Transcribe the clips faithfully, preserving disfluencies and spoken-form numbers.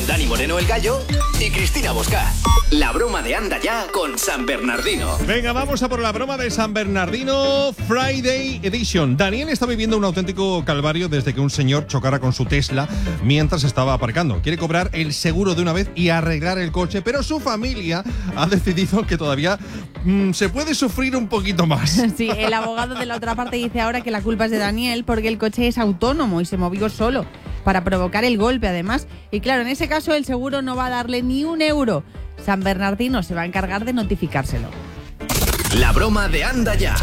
con Dani Moreno el Gallo y Cristina Bosca. La broma de Anda Ya con San Bernardino. Venga, vamos a por la broma de San Bernardino Friday Edition. Daniel está viviendo un auténtico calvario desde que un señor chocara con su Tesla mientras estaba aparcando. Quiere cobrar el seguro de una vez y arreglar el coche, pero su familia ha decidido que todavía mmm, se puede sufrir un poquito más. Sí, el abogado de la otra parte dice ahora que la culpa es de Daniel porque el coche es autónomo y se movió solo para provocar el golpe, además. Y claro, en ese caso el seguro no va a darle ni un euro. San Bernardino se va a encargar de notificárselo. La broma de Anda Ya.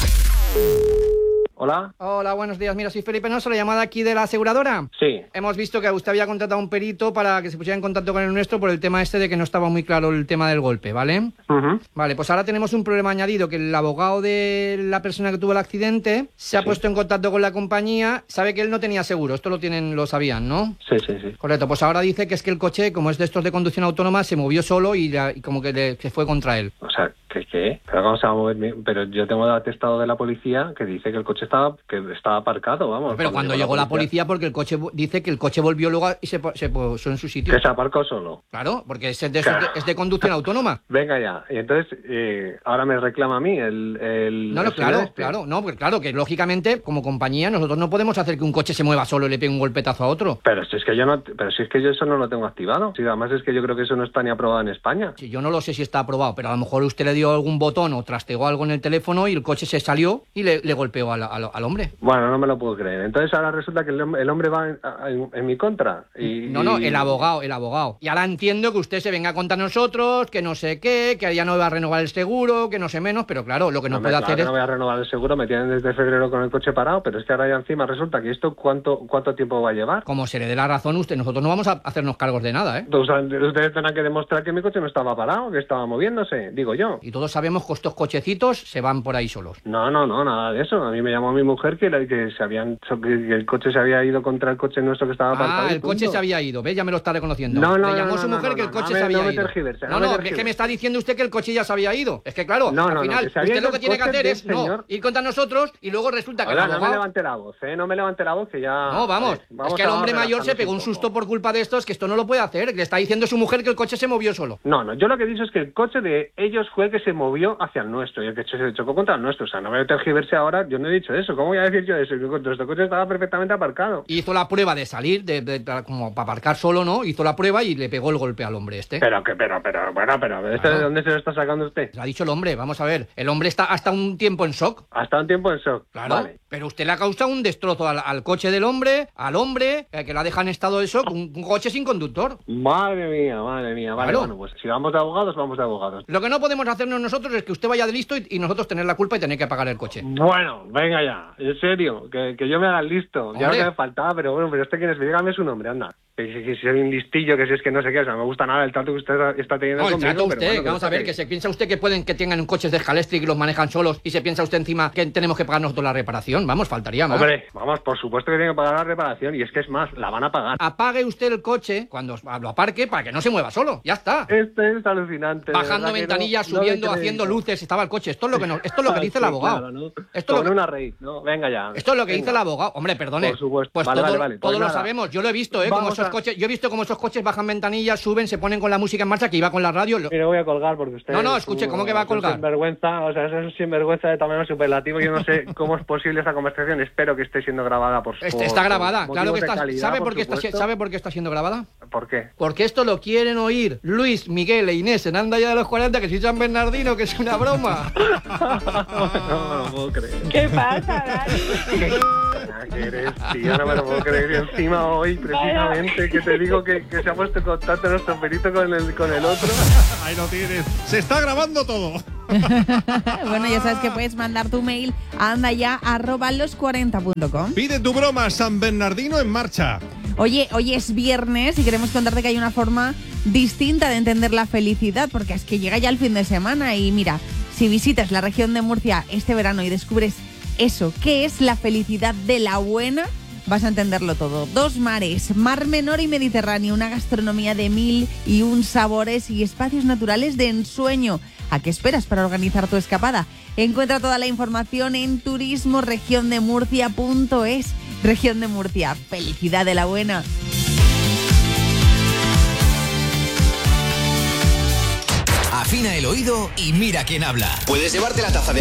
Hola. Hola, buenos días. Mira, soy Felipe Noso, la llamada aquí de la aseguradora. Sí. Hemos visto que usted había contratado a un perito para que se pusiera en contacto con el nuestro por el tema este de que no estaba muy claro el tema del golpe, ¿vale? Uh-huh. Vale, pues ahora tenemos un problema añadido, que el abogado de la persona que tuvo el accidente se ha Sí. puesto en contacto con la compañía, sabe que él no tenía seguro, esto lo tienen, lo sabían, ¿no? Sí, sí, sí. Correcto, pues ahora dice que es que el coche, como es de estos de conducción autónoma, se movió solo y, la- y como que le- se fue contra él. O sea, ¿qué qué? Pero cómo se va a mover mi- Pero yo tengo el atestado de la policía que dice que el coche estaba que estaba aparcado, vamos. Pero cuando llegó la policía, porque el coche vo- dice que el coche volvió luego y se, po- se puso en su sitio. Que se aparcó solo. Claro, porque es de, es Claro. de, es de conducción autónoma. Venga ya. Y entonces, eh, ahora me reclama a mí el... el No, no, el claro, señor este. claro, no, porque claro, que lógicamente, como compañía, nosotros no podemos hacer que un coche se mueva solo y le pegue un golpetazo a otro. Pero si es que yo no, pero si es que yo eso no lo tengo activado. Sí, además es que yo creo que eso no está ni aprobado en España. Sí, yo no lo sé si está aprobado, pero a lo mejor usted le dio algún botón o trastegó algo en el teléfono y el coche se salió y le, le golpeó al, al, al hombre. Bueno, no me lo puedo creer. Entonces ahora resulta que el, hom- el hombre va en, en- en mi contra. Y, No, no, y- el abogado, el abogado. Y ahora entiendo que usted se venga a contar a nosotros, que no sé qué, que ya no va a renovar el seguro, que no sé menos, pero claro, lo que no Hombre, puede claro hacer que es... no voy a renovar el seguro, me tienen desde febrero con el coche parado, pero es que ahora ya encima resulta que esto cuánto cuánto tiempo va a llevar. Como se le dé la razón usted, nosotros no vamos a hacernos cargos de nada, ¿eh? Entonces, ustedes tendrán que demostrar que mi coche no estaba parado, que estaba moviéndose, digo yo. Y todos sabemos que estos cochecitos se van por ahí solos. No, no, no, nada de eso. A mí me llamó mi mujer que, la- que se habían que, que el coche se había ido contra el coche nuestro que estaba aparcado. Ah, y el coche punto. se había ido, ¿ves? Ya me lo está reconociendo. No, no, Le llamó no, su no, mujer no, que el no, coche no se me- había no me ido. tergiverse, no, no me no, es tergiverse. que me está diciendo usted que el coche ya se había ido. Es que claro, No, al no, no, final, que se había usted ido lo que el tiene que coche hacer del es no, señor. ir contra nosotros y luego resulta que Oiga, el no me abogado... levante la voz, ¿eh? No me levante la voz que ya... No, vamos, Vale, vamos es que el a hombre mayor se relajarnos pegó un poco. susto por culpa de estos, que esto no lo puede hacer. Le está diciendo su mujer que el coche se movió solo. No, no, yo lo que digo es que el coche de ellos fue el que se movió hacia el nuestro y el coche se chocó contra el nuestro. O sea, no me tergiverse ahora, yo no he dicho eso. ¿Cómo voy a decir yo eso? Nuestro coche estaba perfectamente aparcado. Hizo la prueba de salir, de, de- de- como para aparcar solo, ¿no? Hizo la prueba y le pegó el golpe al hombre este. Pero que, pero, pero, bueno, pero, ¿este Claro. ¿de dónde se lo está sacando usted? Lo ha dicho el hombre, vamos a ver. El hombre está hasta un tiempo en shock. Hasta un tiempo en shock. Claro, Vale. pero usted le ha causado un destrozo al, al coche del hombre, al hombre, eh, que lo ha dejado en estado de shock, un, un coche sin conductor. Madre mía, madre mía. Vale, Claro. bueno, pues si vamos de abogados, vamos de abogados. Lo que no podemos hacernos nosotros es que usted vaya de listo y, y nosotros tener la culpa y tener que pagar el coche. Bueno, venga ya, en serio, que, que yo me haga el listo. Ya lo Hombre. que me faltaba, pero bueno, pero este quién es, dígame su nombre, anda. Que, que, que si soy un listillo, que si es que no sé qué, o sea, no me gusta nada el trato que usted está teniendo No, el conmigo. trato pero usted, bueno, que vamos a ver, que se... se piensa usted que pueden que tengan coches de Scalextric y los manejan solos y se piensa usted encima que tenemos que pagar nosotros la reparación. Vamos, faltaría más. Hombre, vamos, por supuesto que tiene que pagar la reparación y es que es más, la van a pagar. Apague usted el coche cuando lo aparque para que no se mueva solo. Ya está. Este es alucinante. de Bajando verdad que ventanillas, no- no me subiendo, creo. haciendo luces, estaba el coche. Esto es lo que, nos- esto es lo que dice el Sí, abogado. claro, ¿no? Esto es Con lo que- una raíz, ¿no? Venga ya. Esto es lo que Venga. dice el abogado. Hombre, perdone. Por supuesto. Pues Vale, todo, vale, vale. Pues todo lo nada. sabemos. Yo lo he visto, ¿eh? Como Vamos esos a- coches, yo he visto como esos coches bajan ventanillas, suben, se ponen con la música en marcha, que iba con la radio. Lo- Mire, voy a colgar porque usted... No, no, es escuche, un- ¿cómo que va a es un colgar? Sinvergüenza, o sea, eso es un sinvergüenza de tamaño superlativo. Yo no sé cómo es posible esa conversación. Espero que esté siendo grabada por... Este- por- está por grabada, claro que motivos de está. calidad, ¿Sabe por por qué está, supuesto. ¿Sabe por qué está siendo grabada? ¿Por qué? Porque esto lo quieren oír Luis, Miguel e Inés en Anda Ya de los cuarenta, que soy San Bernardino, que es una broma. No me lo puedo creer. ¿Qué pasa, Dani? Ah, que eres, tío, no me lo puedo creer. Y encima hoy, precisamente, que te digo que, que se ha puesto en contacto nuestro perito con el, con el otro. Ahí lo tienes. Se está grabando todo. Bueno, ya sabes que puedes mandar tu mail a andaya arroba los cuarenta punto com. Pide tu broma, San Bernardino en marcha. Oye, hoy es viernes y queremos contarte que hay una forma distinta de entender la felicidad, porque es que llega ya el fin de semana y mira, si visitas la región de Murcia este verano y descubres eso, ¿qué es la felicidad de la buena? Vas a entenderlo todo. Dos mares, Mar Menor y Mediterráneo, una gastronomía de mil y un sabores y espacios naturales de ensueño. ¿A qué esperas para organizar tu escapada? Encuentra toda la información en turismo región de murcia punto es. Región de Murcia, felicidad de la buena. Afina el oído y mira quién habla. Puedes llevarte la taza de